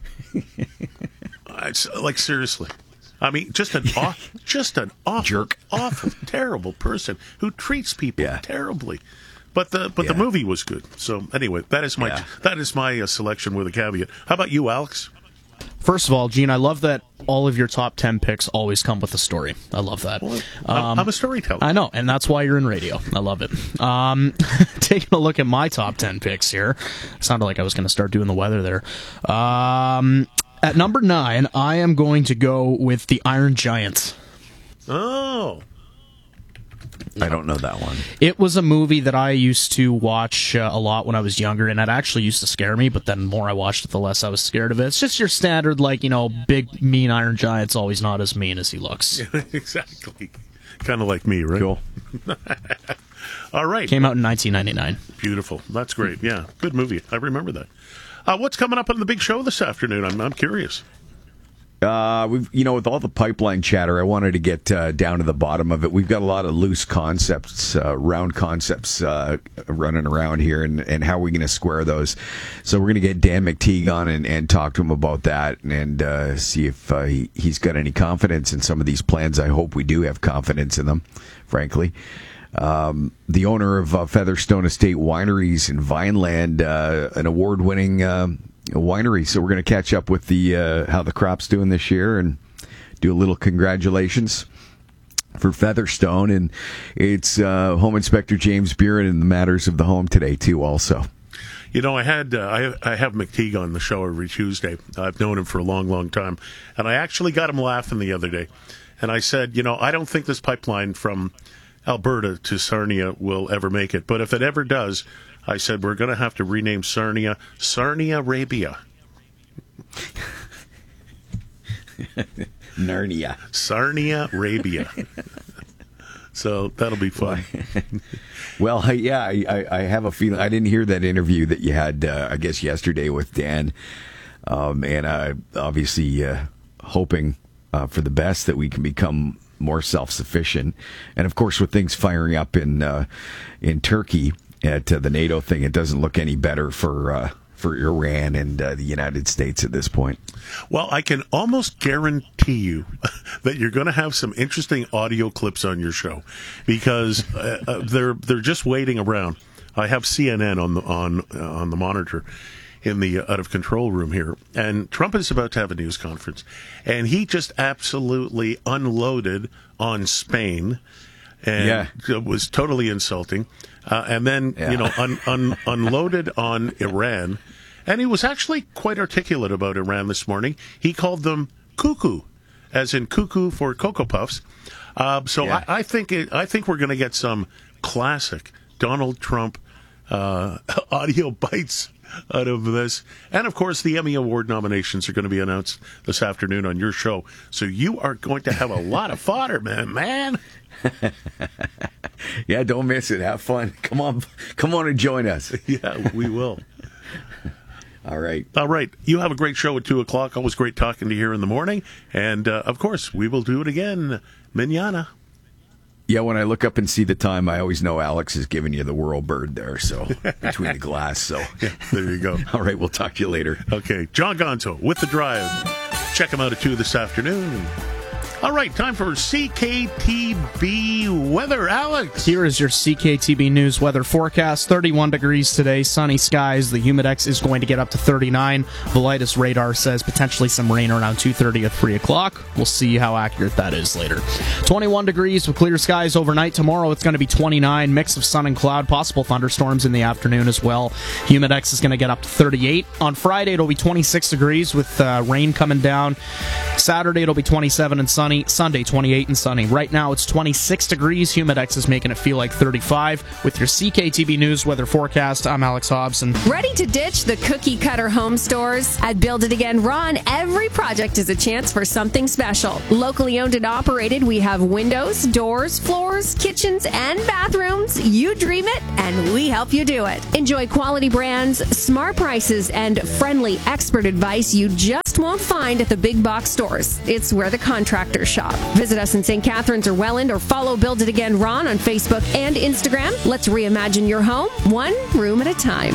It's, like seriously. I mean, just an yeah. off, just an awful, jerk, awful, terrible person who treats people yeah. terribly. But the but yeah. the movie was good. So anyway, that is my yeah. that is my uh, selection with a caveat. How about you, Alex? First of all, Gene, I love that all of your top ten picks always come with a story. I love that. Well, um, I'm a storyteller. I know, and that's why you're in radio. I love it. Um, taking a look at my top ten picks here. It sounded like I was going to start doing the weather there. Um, at number nine, I am going to go with The Iron Giant. Oh. I don't know that one. It was a movie that I used to watch uh, a lot when I was younger, and it actually used to scare me, but then the more I watched it, the less I was scared of it. It's just your standard, like, you know, big, mean Iron Giant's always not as mean as he looks. Yeah, exactly. Kind of like me, right? Cool. All right. Came out in nineteen ninety-nine. Beautiful. That's great. Yeah, good movie. I remember that. Uh, what's coming up on the big show this afternoon? I'm, I'm curious. Uh, we've, you know, with all the pipeline chatter, I wanted to get uh, down to the bottom of it. We've got a lot of loose concepts, uh, round concepts uh, running around here, and, and how are we going to square those? So we're going to get Dan McTeague on and, and talk to him about that, and uh, see if uh, he, he's got any confidence in some of these plans. I hope we do have confidence in them, frankly. Um, the owner of uh, Featherstone Estate Wineries in Vineland, uh, an award-winning Uh, winery, so we're going to catch up with the uh, how the crop's doing this year and do a little congratulations for Featherstone. And it's uh, Home Inspector James Buren in the matters of the home today too. Also, you know, I had uh, I I have McTeague on the show every Tuesday. I've known him for a long, long time, and I actually got him laughing the other day. And I said, you know, I don't think this pipeline from Alberta to Sarnia will ever make it, but if it ever does, I said, we're going to have to rename Sarnia Sarnia Arabia. Narnia. Sarnia Arabia. So that'll be fun. Well, yeah, I, I have a feeling. I didn't hear that interview that you had, uh, I guess, yesterday with Dan. Um, and uh, obviously uh, hoping uh, for the best that we can become more self-sufficient. And, of course, with things firing up in, uh, in Turkey, at uh, the NATO thing, it doesn't look any better for uh, for Iran and uh, the United States at this point. Well, I can almost guarantee you that you're going to have some interesting audio clips on your show, because uh, uh, they're they're just waiting around. I have C N N on the on uh, on the monitor in the uh, out of control room here, and Trump is about to have a news conference, and he just absolutely unloaded on Spain, and yeah. it was totally insulting. Uh, and then, yeah. you know, un, un, unloaded on Iran. And he was actually quite articulate about Iran this morning. He called them cuckoo, as in cuckoo for Cocoa Puffs. Uh, so yeah. I, I think it, I think we're going to get some classic Donald Trump uh, audio bites out of this. And, of course, the Emmy Award nominations are going to be announced this afternoon on your show. So you are going to have a lot of fodder, man, man. Yeah, don't miss it. Have fun. Come on, come on and join us. Yeah, we will. All right. All right. You have a great show at two o'clock. Always great talking to you here in the morning. And, uh, of course, we will do it again. Manana. Yeah, when I look up and see the time, I always know Alex is giving you the whirl bird there, so between the glass. So yeah, there you go. All right, we'll talk to you later. Okay, John Gonzo with The Drive. Check him out at two this afternoon. All right, time for C K T B weather. Alex. Here is your C K T B News weather forecast. thirty-one degrees today, sunny skies. The humidex is going to get up to thirty-nine. The latest radar says potentially some rain around two thirty at three o'clock. We'll see how accurate that is later. twenty-one degrees with clear skies overnight. Tomorrow it's going to be twenty-nine. Mix of sun and cloud. Possible thunderstorms in the afternoon as well. Humidex is going to get up to thirty-eight. On Friday it'll be twenty-six degrees with uh, rain coming down. Saturday it'll be twenty-seven and sunny. Sunday, twenty-eight and sunny. Right now, it's twenty-six degrees. Humidex is making it feel like thirty-five. With your C K T B News weather forecast, I'm Alex Hobson. Ready to ditch the cookie cutter home stores? At Build It Again Ron, every project is a chance for something special. Locally owned and operated, we have windows, doors, floors, kitchens, and bathrooms. You dream it, and we help you do it. Enjoy quality brands, smart prices, and friendly expert advice you just won't find at the big box stores. It's where the contractors shop. Visit us in Saint Catharines or Welland, or follow Build It Again Ron on Facebook and Instagram. Let's reimagine your home, one room at a time.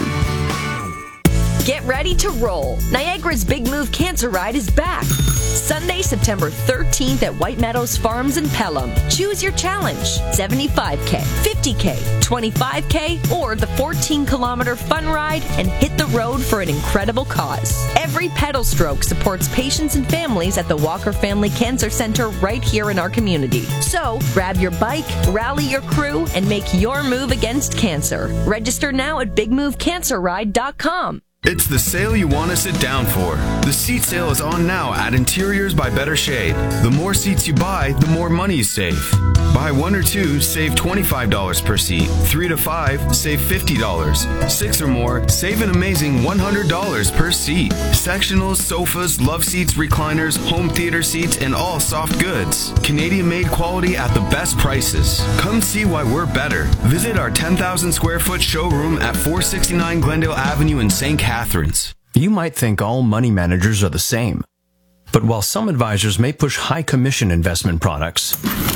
Get ready to roll. Niagara's Big Move Cancer Ride is back. Sunday, September thirteenth at White Meadows Farms in Pelham. Choose your challenge. seventy-five K, fifty K, twenty-five K, or the fourteen kilometer fun ride, and hit the road for an incredible cause. Every pedal stroke supports patients and families at the Walker Family Cancer Center right here in our community. So, grab your bike, rally your crew, and make your move against cancer. Register now at big move cancer ride dot com. It's the sale you want to sit down for. The seat sale is on now at Interiors by Better Shade. The more seats you buy, the more money you save. Buy one or two, save twenty-five dollars per seat. Three to five, save fifty dollars. Six or more, save an amazing one hundred dollars per seat. Sectionals, sofas, love seats, recliners, home theater seats, and all soft goods. Canadian-made quality at the best prices. Come see why we're better. Visit our ten thousand square foot showroom at four sixty-nine Glendale Avenue in Saint Catharines. You might think all money managers are the same. But while some advisors may push high commission investment products,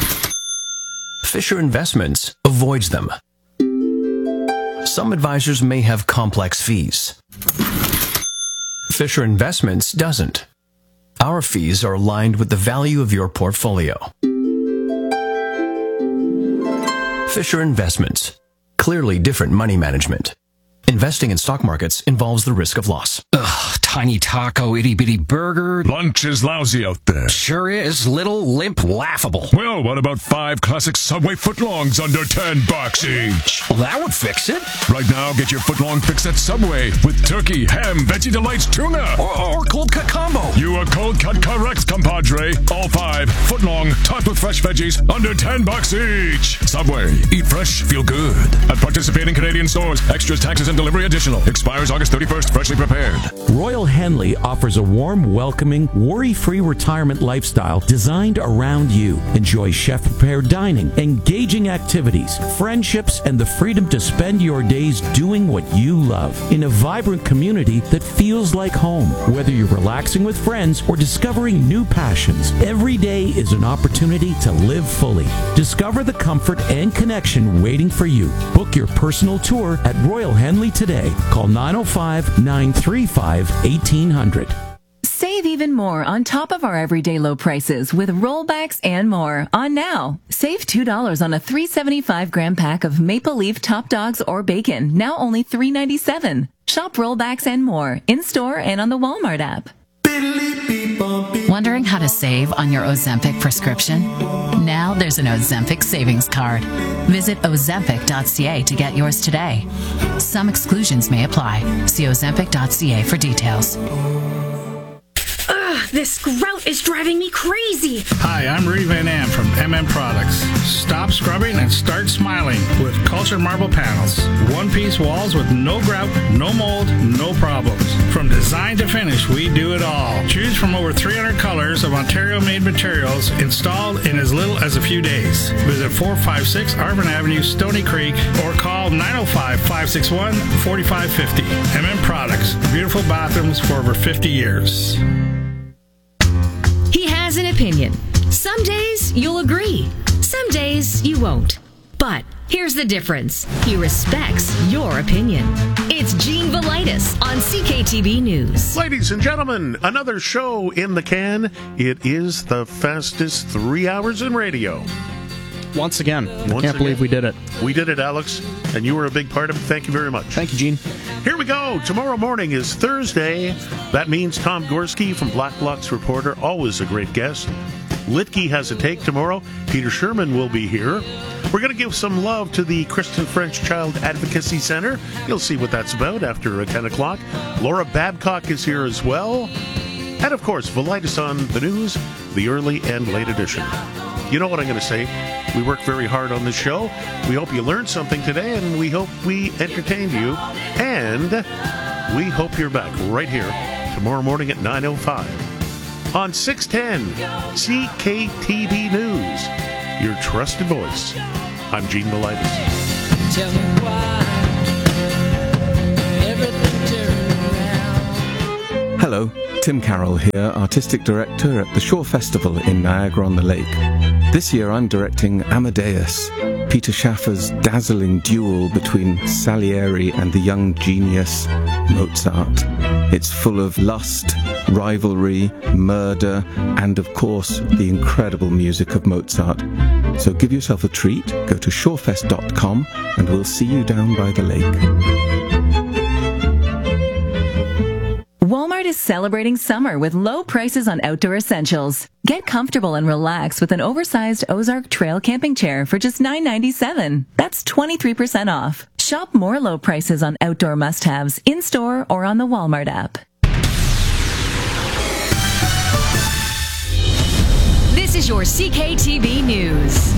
Fisher Investments avoids them. Some advisors may have complex fees. Fisher Investments doesn't. Our fees are aligned with the value of your portfolio. Fisher Investments. Clearly different money management. Investing in stock markets involves the risk of loss. Ugh, tiny taco, itty-bitty burger. Lunch is lousy out there. Sure is. Little, limp, laughable. Well, what about five classic Subway footlongs under ten bucks each? Well, that would fix it. Right now, get your footlong fix at Subway with turkey, ham, veggie delights, tuna. Or, or cold cut combo. You are cold cut correct, compadre. All five footlong, topped with fresh veggies, under ten bucks each. Subway. Eat fresh, feel good. At participating Canadian stores, extras, taxes, and delivery additional. Expires August thirty-first, freshly prepared. Royal Henley offers a warm, welcoming, worry-free retirement lifestyle designed around you. Enjoy chef-prepared dining, engaging activities, friendships, and the freedom to spend your days doing what you love in a vibrant community that feels like home. Whether you're relaxing with friends or discovering new passions, every day is an opportunity to live fully. Discover the comfort and connection waiting for you. Book your personal tour at Royal Henley today. Call nine oh five, nine three five, eighteen hundred. Save even more on top of our everyday low prices with rollbacks and more on now. Save two dollars on a three seventy-five gram pack of Maple Leaf Top Dogs or Bacon, now only three ninety-seven. Shop rollbacks and more in-store and on the Walmart app. Wondering how to save on your Ozempic prescription? Now there's an Ozempic savings card. Visit ozempic dot c a to get yours today. Some exclusions may apply. See ozempic dot c a for details. Ugh, this grout is driving me crazy. Hi, I'm Rudy Van Am from M M Products. Stop scrubbing and start smiling with cultured marble panels. One-piece walls with no grout, no mold, no problems. From design to finish, we do it all. Choose from over three hundred colors of Ontario-made materials installed in as little as a few days. Visit four five six Arvin Avenue, Stony Creek, or call nine oh five, five six one, four five five oh. M M Products. Beautiful bathrooms for over fifty years. He has an opinion. Some days you'll agree. Some days you won't. But here's the difference. He respects your opinion. It's Gene Velitis on C K T V News. Ladies and gentlemen, another show in the can. It is the fastest three hours in radio. Once again. Once I can't again. believe we did it. We did it, Alex, and you were a big part of it. Thank you very much. Thank you, Gene. Here we go. Tomorrow morning is Thursday. That means Tom Gorski from Black Blocs Reporter, always a great guest. Litke has a take tomorrow. Peter Sherman will be here. We're going to give some love to the Kristen French Child Advocacy Center. You'll see what that's about after ten o'clock. Laura Babcock is here as well. And, of course, Velitis on the news, the early and late edition. You know what I'm going to say. We work very hard on this show. We hope you learned something today, and we hope we entertained you. And we hope you're back right here tomorrow morning at nine oh five on six ten C K T V News, your trusted voice. I'm Gene Velitis. Tell me why everything turned around. Hello, Tim Carroll here, Artistic Director at the Shore Festival in Niagara-on-the-Lake. This year I'm directing Amadeus, Peter Schaffer's dazzling duel between Salieri and the young genius Mozart. It's full of lust, rivalry, murder, and of course the incredible music of Mozart. So give yourself a treat, go to shorefest dot com and we'll see you down by the lake. Walmart is celebrating summer with low prices on outdoor essentials. Get comfortable and relax with an oversized Ozark Trail camping chair for just nine ninety-seven. That's twenty-three percent off. Shop more low prices on outdoor must-haves in-store or on the Walmart app. This is your C K T V News.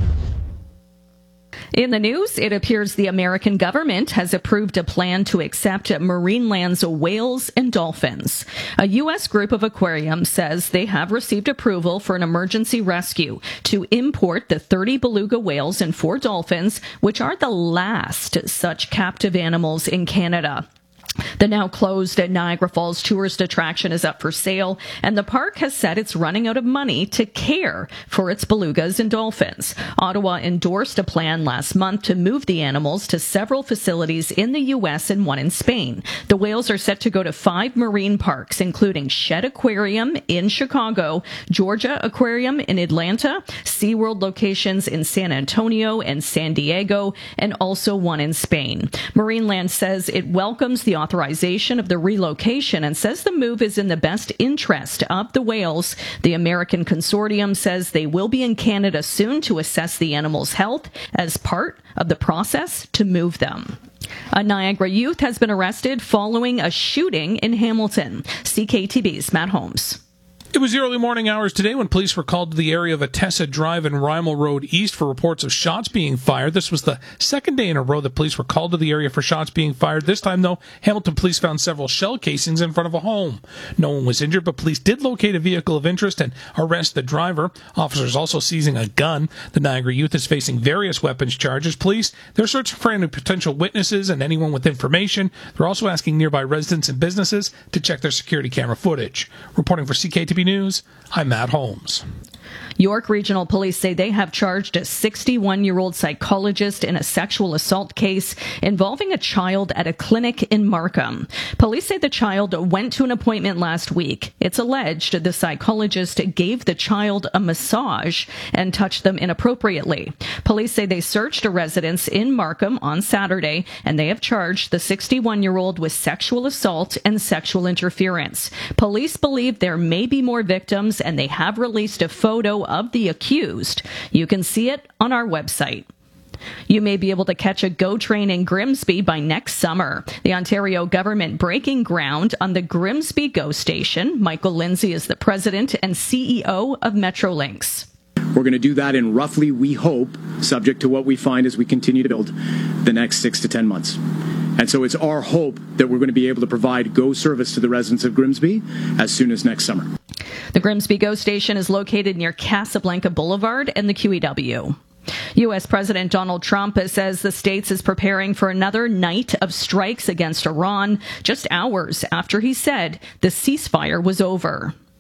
In the news, it appears the American government has approved a plan to accept Marineland's whales and dolphins. A U S group of aquariums says they have received approval for an emergency rescue to import the thirty beluga whales and four dolphins, which are the last such captive animals in Canada. The now closed Niagara Falls tourist attraction is up for sale, and the park has said it's running out of money to care for its belugas and dolphins. Ottawa endorsed a plan last month to move the animals to several facilities in the U S and one in Spain. The whales are set to go to five marine parks, including Shed Aquarium in Chicago, Georgia Aquarium in Atlanta, SeaWorld locations in San Antonio and San Diego, and also one in Spain. Marineland says it welcomes the authorization of the relocation and says the move is in the best interest of the whales. The American consortium says they will be in Canada soon to assess the animals' health as part of the process to move them. A Niagara youth has been arrested following a shooting in Hamilton. C K T V's Matt Holmes. It was the early morning hours today when police were called to the area of Atessa Drive and Rymel Road East for reports of shots being fired. This was the second day in a row that police were called to the area for shots being fired. This time, though, Hamilton police found several shell casings in front of a home. No one was injured, but police did locate a vehicle of interest and arrest the driver. Officers also seizing a gun. The Niagara youth is facing various weapons charges. Police, they're searching for any potential witnesses and anyone with information. They're also asking nearby residents and businesses to check their security camera footage. Reporting for C K T V News, I'm Matt Holmes. York Regional Police say they have charged a sixty-one-year-old psychologist in a sexual assault case involving a child at a clinic in Markham. Police say the child went to an appointment last week. It's alleged the psychologist gave the child a massage and touched them inappropriately. Police say they searched a residence in Markham on Saturday, and they have charged the sixty-one-year-old with sexual assault and sexual interference. Police believe there may be more victims, and they have released a photo of the accused. You can see it on our website. You may be able to catch a GO train in Grimsby by next summer. The Ontario government breaking ground on the Grimsby GO station. Michael Lindsay is the president and C E O of Metrolinx. We're going to do that in roughly, we hope, subject to what we find as we continue to build, the next six to ten months. And so it's our hope that we're going to be able to provide GO service to the residents of Grimsby as soon as next summer. The Grimsby GO station is located near Casablanca Boulevard and the Q E W. U S President Donald Trump says the States is preparing for another night of strikes against Iran just hours after he said the ceasefire was over.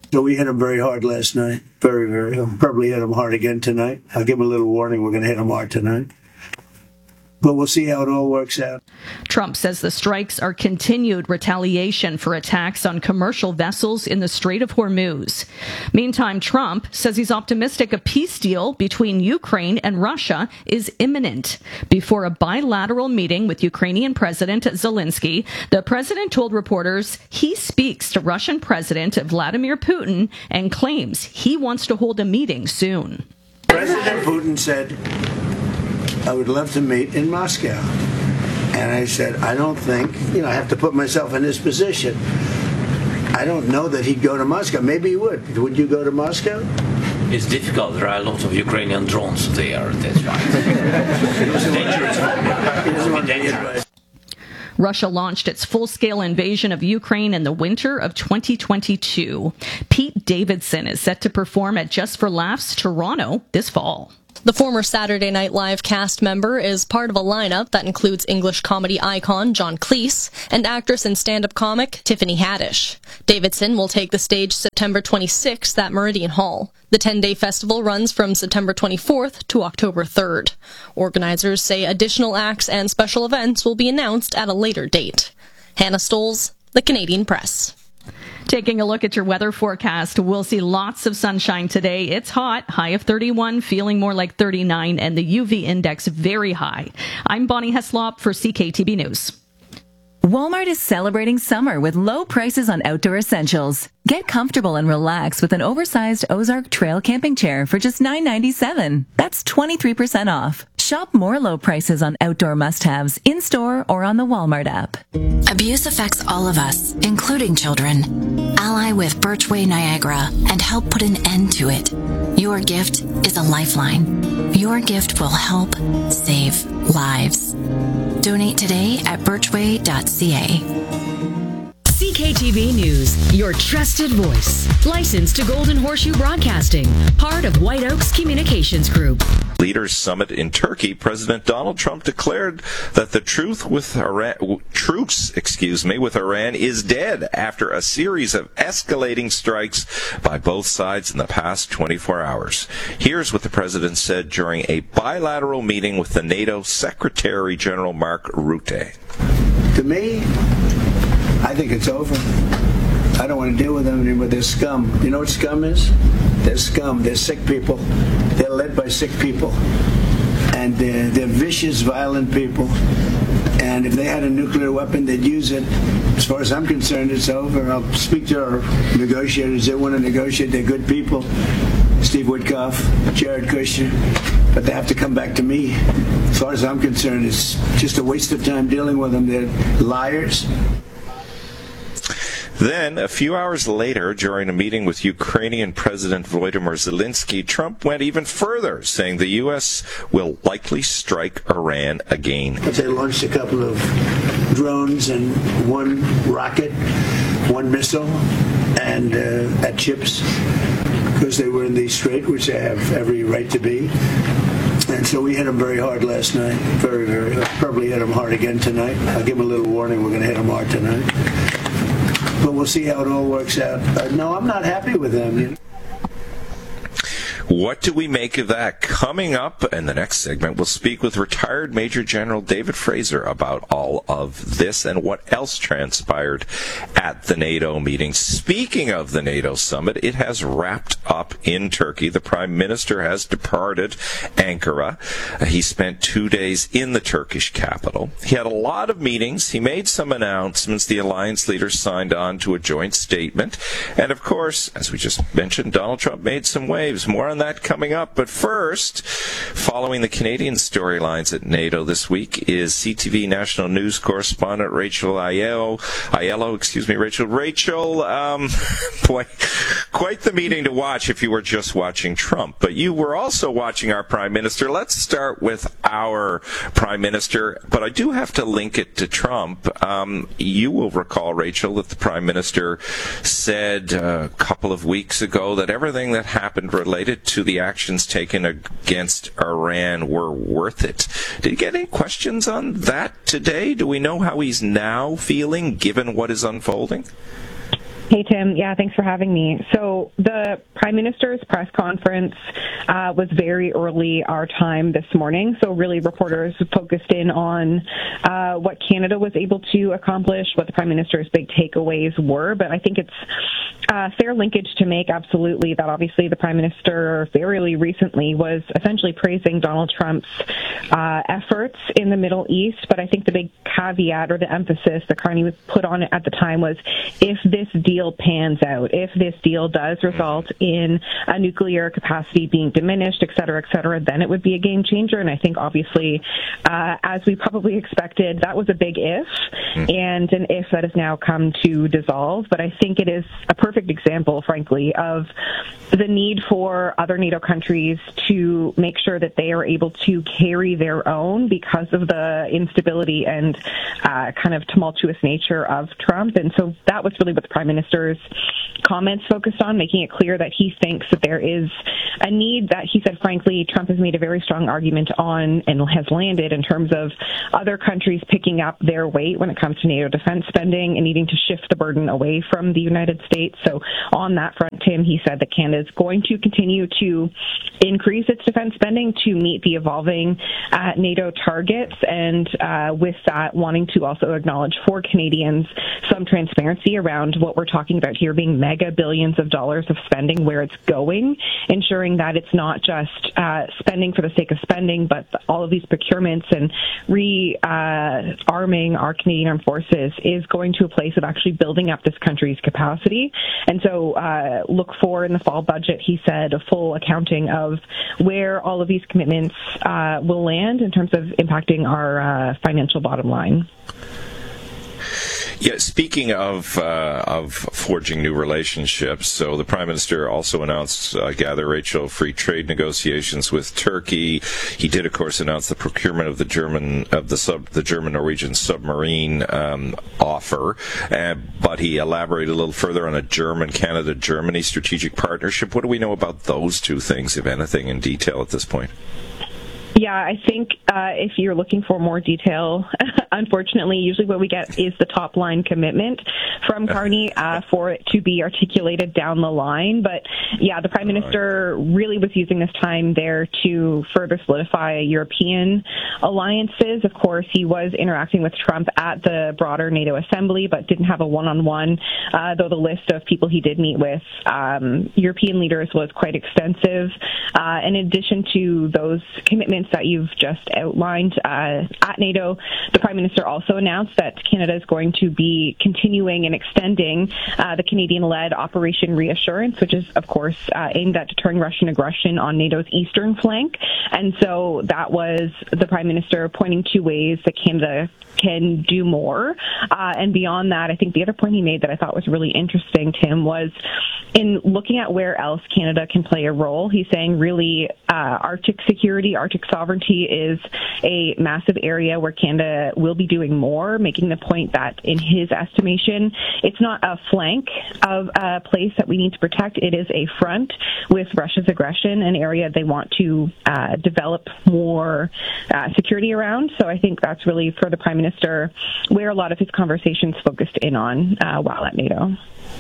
So we hit them very hard last night. Very, very hard. Probably hit them hard again tonight. I'll give them a little warning. We're going to hit them hard tonight. But we'll see how it all works out. Trump says the strikes are continued retaliation for attacks on commercial vessels in the Strait of Hormuz. Meantime, Trump says he's optimistic a peace deal between Ukraine and Russia is imminent. Before a bilateral meeting with Ukrainian President Zelensky, the president told reporters he speaks to Russian President Vladimir Putin and claims he wants to hold a meeting soon. President Putin said, I would love to meet in Moscow. And I said, I don't think, you know, I have to put myself in this position. I don't know that he'd go to Moscow. Maybe he would. Would you go to Moscow? It's difficult. There are a lot of Ukrainian drones there. That's right. It's dangerous. It would be dangerous. Russia launched its full-scale invasion of Ukraine in the winter of twenty twenty-two. Pete Davidson is set to perform at Just for Laughs Toronto this fall. The former Saturday Night Live cast member is part of a lineup that includes English comedy icon John Cleese and actress and stand-up comic Tiffany Haddish. Davidson will take the stage September twenty-sixth at Meridian Hall. The ten-day festival runs from September twenty-fourth to October third. Organizers say additional acts and special events will be announced at a later date. Hannah Stoles, The Canadian Press. Taking a look at your weather forecast, we'll see lots of sunshine today. It's hot, high of thirty-one, feeling more like thirty-nine, and the U V index very high. I'm Bonnie Heslop for C K T B News. Walmart is celebrating summer with low prices on outdoor essentials. Get comfortable and relax with an oversized Ozark Trail camping chair for just nine ninety-seven. That's twenty-three percent off. Shop more low prices on outdoor must-haves in-store or on the Walmart app. Abuse affects all of us, including children. Ally with Birchway Niagara and help put an end to it. Your gift is a lifeline. Your gift will help save lives. Donate today at birchway dot c a. C K T V News, your trusted voice. Licensed to Golden Horseshoe Broadcasting, part of White Oaks Communications Group. Leaders Summit in Turkey, President Donald Trump declared that the truth with Iran, truce, excuse me, with Iran is dead after a series of escalating strikes by both sides in the past twenty-four hours. Here's what the president said during a bilateral meeting with the NATO Secretary General Mark Rutte. To me, I think it's over. I don't want to deal with them anymore. They're scum. You know what scum is? They're scum. They're sick people. They're led by sick people. And they're, they're vicious, violent people. And if they had a nuclear weapon, they'd use it. As far as I'm concerned, it's over. I'll speak to our negotiators. They want to negotiate. They're good people. Steve Witkoff, Jared Kushner. But they have to come back to me. As far as I'm concerned, it's just a waste of time dealing with them. They're liars. Then, a few hours later, during a meeting with Ukrainian President Volodymyr Zelensky, Trump went even further, saying the U S will likely strike Iran again. They launched a couple of drones and one rocket, one missile, and uh, at chips, because they were in the strait, which they have every right to be. And so we hit them very hard last night. Very, very hard. Probably hit them hard again tonight. I'll give them a little warning. We're going to hit them hard tonight. But we'll see how it all works out. Uh, no, I'm not happy with them. You know? What do we make of that? Coming up in the next segment, we'll speak with retired Major General David Fraser about all of this and what else transpired at the NATO meeting. Speaking of the NATO summit, it has wrapped up in Turkey. The Prime Minister has departed Ankara. He spent two days in the Turkish capital. He had a lot of meetings. He made some announcements. The alliance leaders signed on to a joint statement. And of course, as we just mentioned, Donald Trump made some waves. More on that coming up. But first, following the Canadian storylines at NATO this week is C T V national news correspondent Rachel Aiello. Aiello, excuse me, Rachel. Rachel, um, boy, quite the meeting to watch if you were just watching Trump. But you were also watching our Prime Minister. Let's start with our Prime Minister. But I do have to link it to Trump. Um, you will recall, Rachel, that the Prime Minister said a couple of weeks ago that everything that happened related to the actions taken against Iran were worth it. Did you get any questions on that today? Do we know how he's now feeling, given what is unfolding? Hey, Tim. Yeah, thanks for having me. So the Prime Minister's press conference uh, was very early our time this morning. So really reporters focused in on uh, what Canada was able to accomplish, what the Prime Minister's big takeaways were. But I think it's uh, fair linkage to make, absolutely, that obviously the Prime Minister very recently was essentially praising Donald Trump's uh, efforts in the Middle East. But I think the big caveat or the emphasis that Carney put on it at the time was if this deal pans out, if this deal does result in a nuclear capacity being diminished, et cetera, et cetera, then it would be a game changer. And I think obviously, uh, as we probably expected, that was a big if, and an if that has now come to dissolve. But I think it is a perfect example, frankly, of the need for other NATO countries to make sure that they are able to carry their own because of the instability and uh, kind of tumultuous nature of Trump. And so that was really what the Prime Minister's comments focused on, making it clear that he thinks that there is a need that he said, frankly, Trump has made a very strong argument on and has landed in terms of other countries picking up their weight when it comes to NATO defense spending and needing to shift the burden away from the United States. So on that front, Tim, he said that Canada is going to continue to increase its defense spending to meet the evolving uh, NATO targets, and uh, with that, wanting to also acknowledge for Canadians some transparency around what we're talking about here being mega billions of dollars of spending, where it's going, ensuring that it's not just uh, spending for the sake of spending, but all of these procurements and re-arming uh, our Canadian armed forces is going to a place of actually building up this country's capacity. And so uh, look for in the fall budget, he said, a full accounting of where all of these commitments uh, will land in terms of impacting our uh, financial bottom line. Yeah, speaking of uh, of forging new relationships, so the Prime Minister also announced, uh, gather Rachel, free trade negotiations with Turkey. He did, of course, announce the procurement of the German of the sub the German Norwegian submarine um, offer, uh, but he elaborated a little further on a German Canada Germany strategic partnership. What do we know about those two things, if anything, in detail at this point? Yeah, I think uh, if you're looking for more detail, unfortunately, usually what we get is the top line commitment from Carney uh, for it to be articulated down the line. But yeah, the Prime Minister really was using this time there to further solidify European alliances. Of course, he was interacting with Trump at the broader NATO assembly, but didn't have a one-on-one, uh, though the list of people he did meet with um, European leaders was quite extensive. Uh, in addition to those commitments that you've just outlined uh, at NATO, the Prime Minister also announced that Canada is going to be continuing and extending uh, the Canadian-led Operation Reassurance, which is, of course, uh, aimed at deterring Russian aggression on NATO's eastern flank. And so that was the Prime Minister pointing to ways that Canada can do more. Uh, and beyond that, I think the other point he made that I thought was really interesting, Tim, was in looking at where else Canada can play a role. He's saying really uh, Arctic security, Arctic sovereignty is a massive area where Canada will be doing more, making the point that in his estimation, it's not a flank of a place that we need to protect. It is a front with Russia's aggression, an area they want to uh, develop more uh, security around. So I think that's really for the Prime Minister where a lot of his conversations focused in on uh, while at NATO.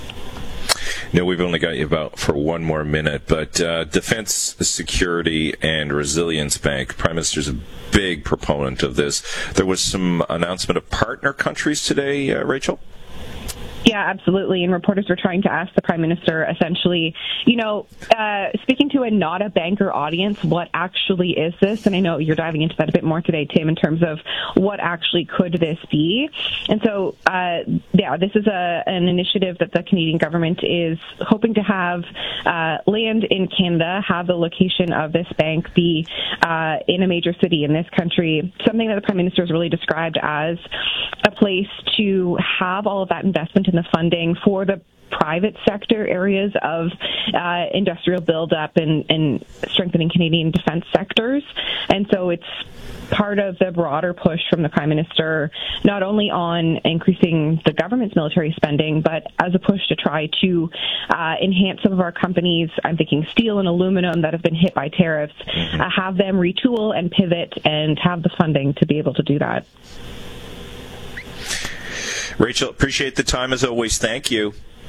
No, we've only got you about for one more minute, but uh, Defense Security and Resilience Bank, Prime Minister's a big proponent of this. There was some announcement of partner countries today, uh, Rachel? Yeah, absolutely. And reporters were trying to ask the Prime Minister essentially, you know, uh, speaking to a not a banker audience, what actually is this? And I know you're diving into that a bit more today, Tim, in terms of what actually could this be. And so, uh, yeah, this is a, an initiative that the Canadian government is hoping to have uh, land in Canada, have the location of this bank be uh, in a major city in this country, something that the Prime Minister has really described as a place to have all of that investment in the funding for the private sector areas of uh, industrial buildup and, and strengthening Canadian defense sectors. And so it's part of the broader push from the Prime Minister, not only on increasing the government's military spending, but as a push to try to uh, enhance some of our companies, I'm thinking steel and aluminum that have been hit by tariffs, mm-hmm. uh, have them retool and pivot and have the funding to be able to do that. Rachel, appreciate the time as always. Thank you.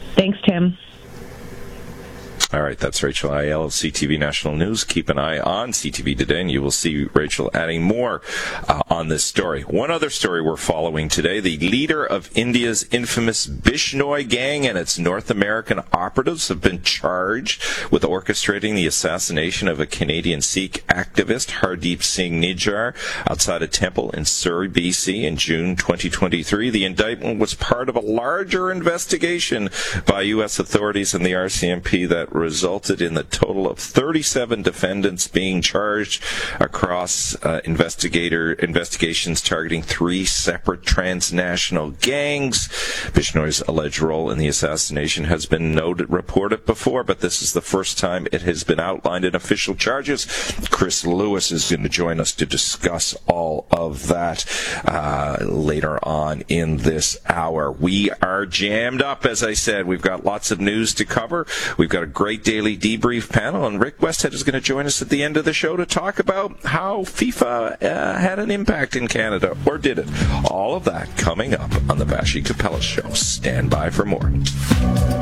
Thanks, Tim. All right, that's Rachel Aiello of C T V National News. Keep an eye on C T V Today, and you will see Rachel adding more uh, on this story. One other story we're following today, the leader of India's infamous Bishnoi gang and its North American operatives have been charged with orchestrating the assassination of a Canadian Sikh activist, Hardeep Singh Nijjar, outside a temple in Surrey, B C in June twenty twenty-three. The indictment was part of a larger investigation by U S authorities and the R C M P that resulted in the total of thirty-seven defendants being charged across uh, investigator investigations targeting three separate transnational gangs. Bishnoi's alleged role in the assassination has been noted, reported before, but this is the first time it has been outlined in official charges. Chris Lewis is going to join us to discuss all of that uh, later on in this hour. We are jammed up, as I said. We've got lots of news to cover. We've got a great daily debrief panel, and Rick Westhead is going to join us at the end of the show to talk about how FIFA uh, had an impact in Canada, or did it? All of that coming up on the Vassy Capella Show. Stand by for more.